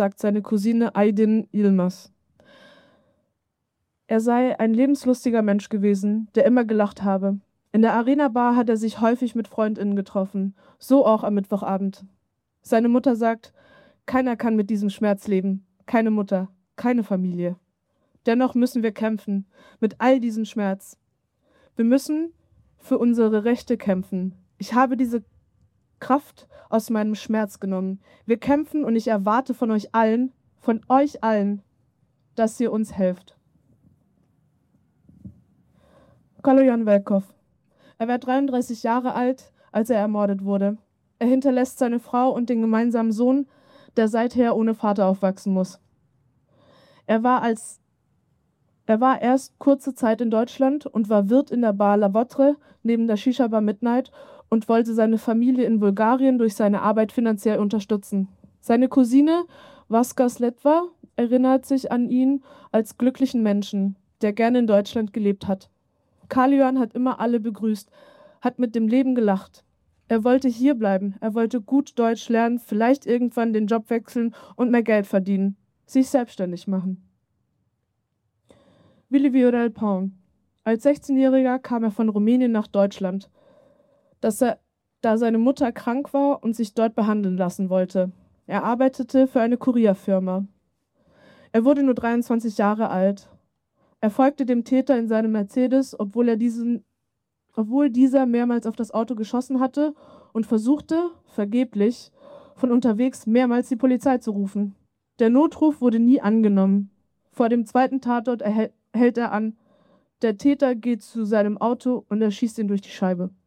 sagt seine Cousine Aydin Yilmaz. Er sei ein lebenslustiger Mensch gewesen, der immer gelacht habe. In der Arena-Bar hat er sich häufig mit FreundInnen getroffen, so auch am Mittwochabend. Seine Mutter sagt, keiner kann mit diesem Schmerz leben, keine Mutter, keine Familie. Dennoch müssen wir kämpfen, mit all diesem Schmerz. Wir müssen für unsere Rechte kämpfen. Ich habe diese Kraft aus meinem Schmerz genommen. Wir kämpfen und ich erwarte von euch allen, dass ihr uns helft. Kaloyan Velkov. Er war 33 Jahre alt, als er ermordet wurde. Er hinterlässt seine Frau und den gemeinsamen Sohn, der seither ohne Vater aufwachsen muss. Er war erst kurze Zeit in Deutschland und war Wirt in der Bar La Votre neben der Shisha-Bar Midnight und wollte seine Familie in Bulgarien durch seine Arbeit finanziell unterstützen. Seine Cousine Vaska Sletva erinnert sich an ihn als glücklichen Menschen, der gerne in Deutschland gelebt hat. Kaloyan hat immer alle begrüßt, hat mit dem Leben gelacht. Er wollte hier bleiben, er wollte gut Deutsch lernen, vielleicht irgendwann den Job wechseln und mehr Geld verdienen, sich selbstständig machen. Willi Viorel Paun. Als 16-Jähriger kam er von Rumänien nach Deutschland, da seine Mutter krank war und sich dort behandeln lassen wollte. Er arbeitete für eine Kurierfirma. Er wurde nur 23 Jahre alt. Er folgte dem Täter in seinem Mercedes, obwohl dieser mehrmals auf das Auto geschossen hatte und versuchte, vergeblich, von unterwegs mehrmals die Polizei zu rufen. Der Notruf wurde nie angenommen. Vor dem zweiten Tatort hält er an. Der Täter geht zu seinem Auto und erschießt ihn durch die Scheibe.